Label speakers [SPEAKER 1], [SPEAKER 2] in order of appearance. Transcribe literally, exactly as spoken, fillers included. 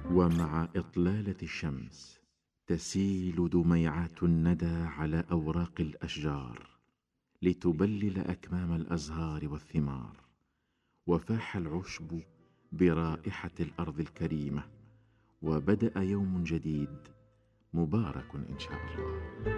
[SPEAKER 1] ومع إطلالة الشمس تسيل دميعات الندى على أوراق الأشجار لتبلل أكمام الأزهار والثمار، وفاح العشب برائحة الأرض الكريمة، وبدأ يوم جديد مبارك إن شاء الله.